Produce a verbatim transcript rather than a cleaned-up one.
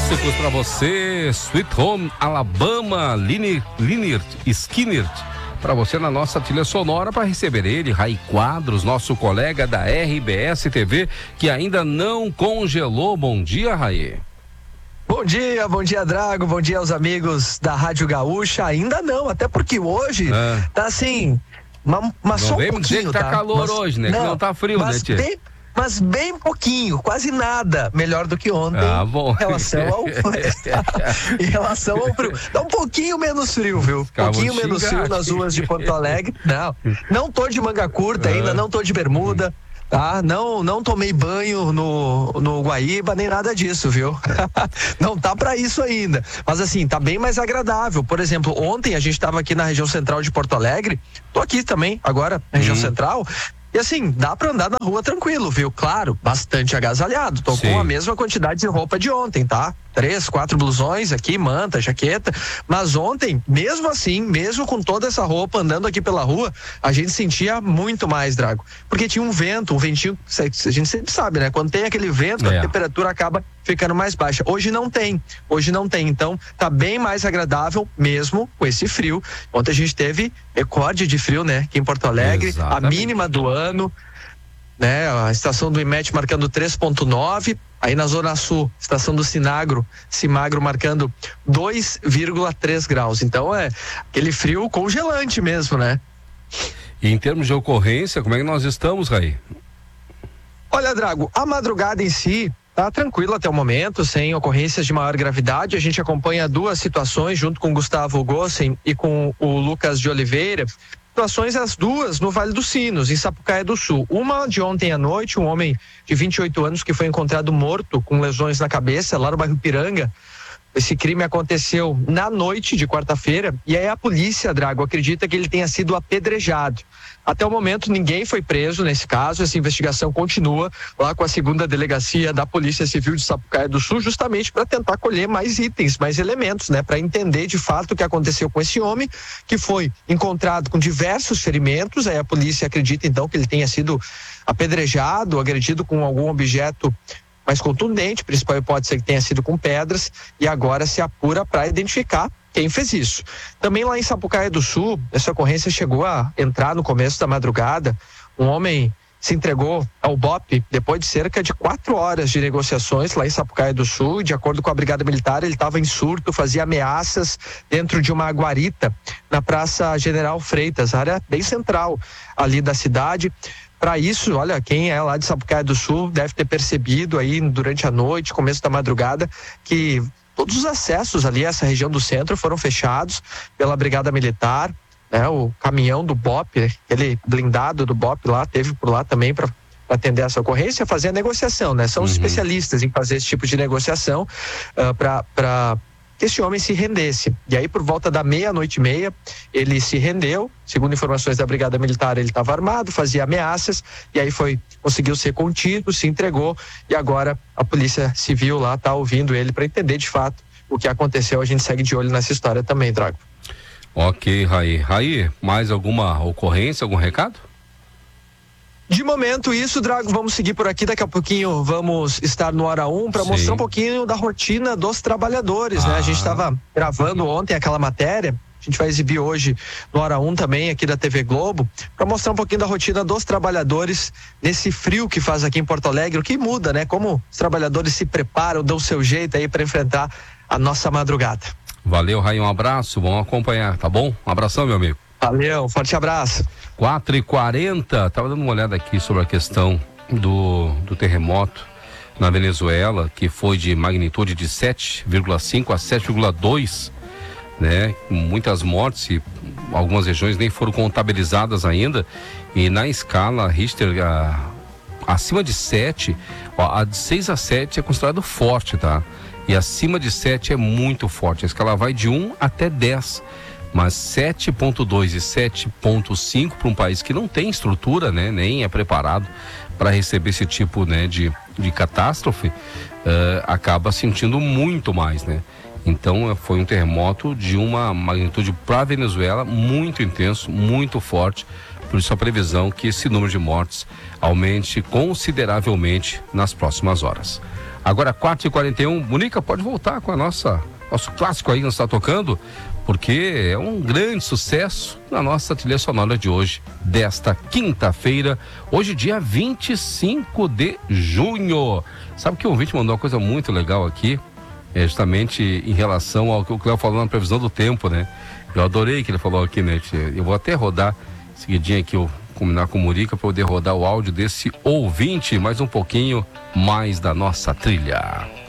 clássicos pra você, Sweet Home Alabama, Lynyrd Skynyrd, pra você na nossa trilha sonora, para receber ele, Ray Quadros, nosso colega da R B S T V, que ainda não congelou. Bom dia, Ray. Bom dia, bom dia, Drago, bom dia aos amigos da Rádio Gaúcha. Ainda não, até porque hoje é. tá assim, uma, uma não só um pouquinho, pouquinho, que tá, tá calor mas, hoje, né? Não, que não tá frio, mas né, tia? Bem, mas bem pouquinho, quase nada melhor do que ontem. Ah, bom. Em relação ao, em relação ao frio. Tá um pouquinho menos frio, viu? Um pouquinho menos frio nas ruas de Porto Alegre. Não, não tô de manga curta ainda, não tô de bermuda. Tá? Não, não tomei banho no, no Guaíba, nem nada disso, viu? Não tá pra isso ainda. Mas assim, tá bem mais agradável. Por exemplo, ontem a gente tava aqui na região central de Porto Alegre, tô aqui também, agora, na região hum. central. E assim, dá pra andar na rua tranquilo, viu? Claro, bastante agasalhado. Tô Sim. com a mesma quantidade de roupa de ontem, tá? Três, quatro blusões aqui, manta, jaqueta. Mas ontem, mesmo assim, mesmo com toda essa roupa andando aqui pela rua, a gente sentia muito mais, Drago. Porque tinha um vento, um ventinho, a gente sempre sabe, né? Quando tem aquele vento, é. a temperatura acaba ficando mais baixa. Hoje não tem, hoje não tem. Então, tá bem mais agradável mesmo com esse frio. Ontem a gente teve recorde de frio, né? Aqui em Porto Alegre, Exatamente. a mínima do ano, né? A estação do IMET marcando três ponto nove, aí na Zona Sul, estação do Sinagro, Simagro marcando dois vírgula três graus. Então é aquele frio congelante mesmo, né? E em termos de ocorrência, como é que nós estamos, Ray? Olha, Drago, a madrugada em si tá tranquilo até o momento, sem ocorrências de maior gravidade. A gente acompanha duas situações junto com Gustavo Gossen e com o Lucas de Oliveira. Situações as duas no Vale dos Sinos, em Sapucaia do Sul. Uma de ontem à noite, um homem de vinte e oito anos que foi encontrado morto com lesões na cabeça lá no bairro Piranga. Esse crime aconteceu na noite de quarta-feira e aí a polícia, Drago, acredita que ele tenha sido apedrejado. Até o momento ninguém foi preso nesse caso, essa investigação continua lá com a segunda delegacia da Polícia Civil de Sapucaia do Sul, justamente para tentar colher mais itens, mais elementos, né, para entender de fato o que aconteceu com esse homem, que foi encontrado com diversos ferimentos. Aí a polícia acredita então que ele tenha sido apedrejado, agredido com algum objeto mais contundente, principal hipótese é que tenha sido com pedras, e agora se apura para identificar quem fez isso. Também lá em Sapucaia do Sul, essa ocorrência chegou a entrar no começo da madrugada. Um homem se entregou ao B O P depois de cerca de quatro horas de negociações lá em Sapucaia do Sul. De acordo com a Brigada Militar, ele estava em surto, fazia ameaças dentro de uma guarita na Praça General Freitas, área bem central ali da cidade. Para isso, olha, quem é lá de Sapucaia do Sul deve ter percebido aí durante a noite, começo da madrugada, que todos os acessos ali a essa região do centro foram fechados pela Brigada Militar, né? O caminhão do B O P, aquele blindado do B O P lá, teve por lá também para atender essa ocorrência, fazer a negociação, né? São os uhum. especialistas em fazer esse tipo de negociação uh, para para que esse homem se rendesse. E aí, por volta da meia-noite e meia, ele se rendeu. Segundo informações da Brigada Militar, ele estava armado, fazia ameaças, e aí foi, conseguiu ser contido, se entregou, e agora a Polícia Civil lá está ouvindo ele para entender de fato o que aconteceu. A gente segue de olho nessa história também, Drago. Ok, Raí. Raí, mais alguma ocorrência, algum recado? De momento isso, Drago, vamos seguir por aqui, daqui a pouquinho vamos estar no Hora um para mostrar um pouquinho da rotina dos trabalhadores, ah. né? A gente estava gravando ontem aquela matéria, a gente vai exibir hoje no Hora um também aqui da T V Globo, para mostrar um pouquinho da rotina dos trabalhadores nesse frio que faz aqui em Porto Alegre, o que muda, né? Como os trabalhadores se preparam, dão o seu jeito aí para enfrentar a nossa madrugada. Valeu, Raí, um abraço, vamos acompanhar, tá bom? Um abração, meu amigo. Valeu, um forte abraço. quatro e quarenta, tava dando uma olhada aqui sobre a questão do, do terremoto na Venezuela, que foi de magnitude de sete vírgula cinco a sete vírgula dois, né? Muitas mortes e algumas regiões nem foram contabilizadas ainda, e na escala Richter, a, acima de sete, ó, a de seis a sete é considerado forte, tá? E acima de sete é muito forte, a escala vai de um até dez. Mas sete ponto dois e sete ponto cinco para um país que não tem estrutura, né, nem é preparado para receber esse tipo, né, de, de catástrofe, uh, acaba sentindo muito mais, né? Então foi um terremoto de uma magnitude para a Venezuela muito intenso, muito forte. Por isso a previsão que esse número de mortes aumente consideravelmente nas próximas horas. Agora quatro e quarenta e um, Mônica, pode voltar com a nossa, nosso clássico aí que nós está tocando, porque é um grande sucesso na nossa trilha sonora de hoje, desta quinta-feira, hoje dia vinte e cinco de junho. Sabe que o ouvinte mandou uma coisa muito legal aqui, é justamente em relação ao que o Cléo falou na previsão do tempo, né? Eu adorei que ele falou aqui, né? Eu vou até rodar seguidinho aqui, eu combinar com o Murica para poder rodar o áudio desse ouvinte, mais um pouquinho mais da nossa trilha.